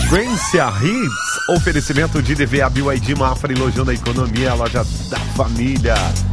Sequência Hits, oferecimento de DVA BYD, Mafra e Lojão da Economia, a loja da família.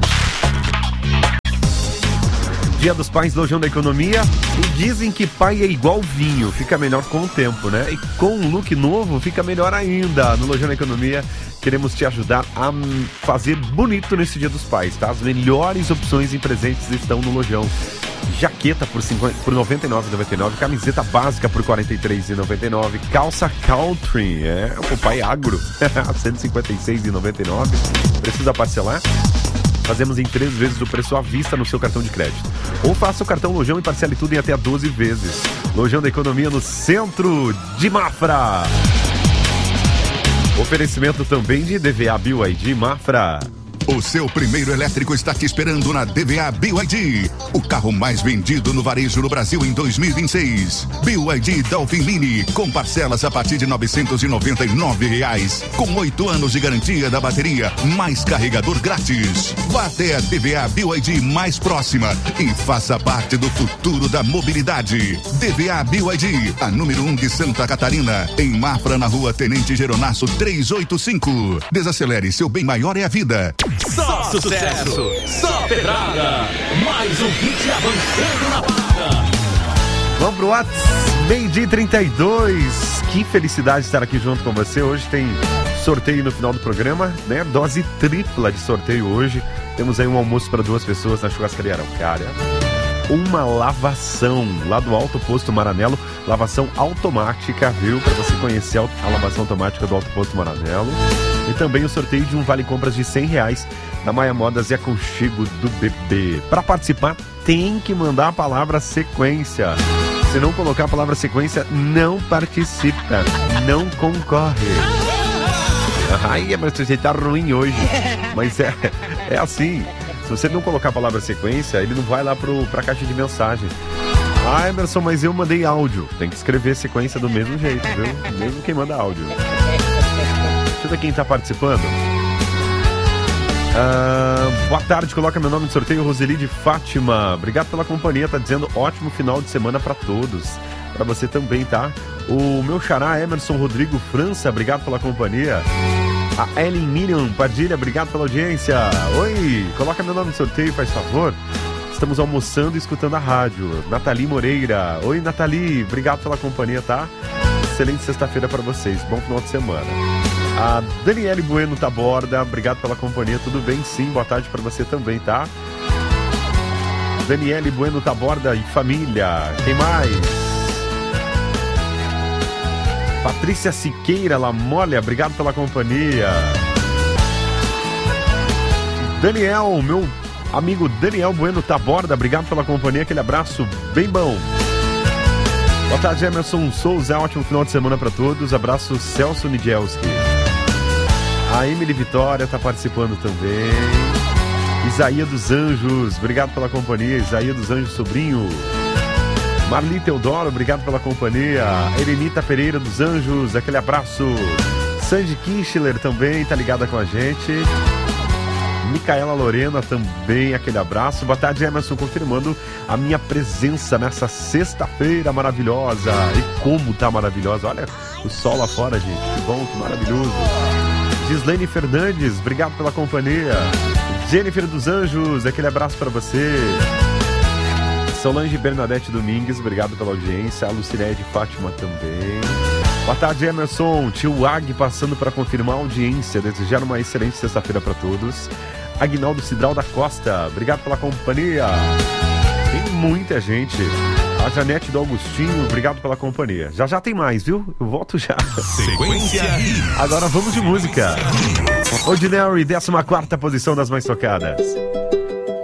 Dia dos Pais, Lojão da Economia. E dizem que pai é igual vinho, fica melhor com o tempo, né? E com um look novo fica melhor ainda. No Lojão da Economia queremos te ajudar a fazer bonito nesse Dia dos Pais, tá? As melhores opções em presentes estão no Lojão. Jaqueta por R$ 99,99, camiseta básica por R$ 43,99, calça country, o pai agro, R$ 156,99. Precisa parcelar? Fazemos em 3 vezes o preço à vista no seu cartão de crédito. Ou faça o cartão Lojão e parcele tudo em até 12 vezes. Lojão da Economia no centro de Mafra. Oferecimento também de DVA BYD Mafra. O seu primeiro elétrico está te esperando na DVA BYD. O carro mais vendido no varejo no Brasil em 2026. BYD Dolphin Mini, com parcelas a partir de R$ 999. Com 8 anos de garantia da bateria, mais carregador grátis. Vá até a DVA BYD mais próxima e faça parte do futuro da mobilidade. DVA BYD, a número 1 de Santa Catarina, em Mafra, na rua Tenente Geronasso 385. Desacelere, seu bem maior é a vida. Só sucesso, só pedrada, mais um hit avançando na parada. Vamos pro WhatsApp, 12h32. Que felicidade estar aqui junto com você. Hoje tem sorteio no final do programa, né? Dose tripla de sorteio hoje. Temos aí um almoço para 2 pessoas na churrascaria Araucária. Uma lavação lá do Alto Posto Maranello, lavação automática, viu? Para você conhecer a lavação automática do Alto Posto Maranello. E também o sorteio de um vale compras de R$100 na Maia Modas e Aconchego do Bebê. Para participar, tem que mandar a palavra sequência. Se não colocar a palavra sequência, não participa, não concorre. Ai, mas você tá ruim hoje. Mas é assim. Se você não colocar a palavra sequência, ele não vai lá pra caixa de mensagem. Ah, Emerson, mas eu mandei áudio. Tem que escrever sequência do mesmo jeito, viu? Mesmo quem manda áudio. Deixa eu ver quem tá participando. Boa tarde, coloca meu nome no sorteio, Roseli de Fátima. Obrigado pela companhia, tá dizendo ótimo final de semana pra todos. Pra você também, tá? O meu xará, Emerson Rodrigo França, obrigado pela companhia. A Ellen Miriam Padilha, obrigado pela audiência. Oi, coloca meu nome no sorteio, faz favor. Estamos almoçando e escutando a rádio. Nathalie Moreira. Oi, Nathalie, obrigado pela companhia, tá? Excelente sexta-feira para vocês, bom final de semana. A Daniele Bueno Taborda, obrigado pela companhia, tudo bem? Sim, boa tarde para você também, tá? Daniele Bueno Taborda e família. Quem mais? Patrícia Siqueira Lamolha, obrigado pela companhia. Daniel, meu amigo Daniel Bueno Taborda, obrigado pela companhia, aquele abraço bem bom. Boa tarde, Emerson Souza, ótimo final de semana para todos, abraço Celso Nidelski. A Emily Vitória está participando também. Isaías dos Anjos, obrigado pela companhia, Isaías dos Anjos sobrinho. Marli Teodoro, obrigado pela companhia. Erenita Pereira dos Anjos, aquele abraço. Sandy Kinchler também tá ligada com a gente. Micaela Lorena também, aquele abraço. Boa tarde, Emerson, confirmando a minha presença nessa sexta-feira maravilhosa. E como tá maravilhosa, olha o sol lá fora, gente, que bom, que maravilhoso. Gislaine Fernandes, obrigado pela companhia. Jennifer dos Anjos, aquele abraço para você. Solange Bernadette Domingues, obrigado pela audiência. A Lucinéia de Fátima também. Boa tarde, Emerson. Tio Ag passando para confirmar a audiência. Desejar uma excelente sexta-feira para todos. Aguinaldo Cidral da Costa, obrigado pela companhia. Tem muita gente. A Janete do Augustinho, obrigado pela companhia. Já tem mais, viu? Eu volto já. Sequência. Agora vamos de música. Ordinary, 14ª posição das mais tocadas.